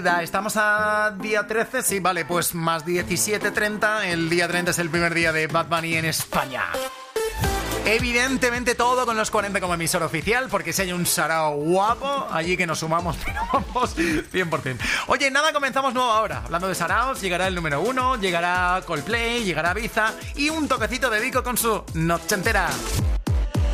Estamos a día 13, sí, vale, pues más 17:30. El día 30 es el primer día de Bad Bunny en España. Evidentemente todo con los 40 como emisor oficial, porque si hay un sarao guapo, allí que nos sumamos, pero vamos 100%. Oye, nada, comenzamos nuevo ahora. Hablando de saraos, llegará el número 1, llegará Coldplay, llegará Ibiza y un toquecito de Vico con su Noche Entera.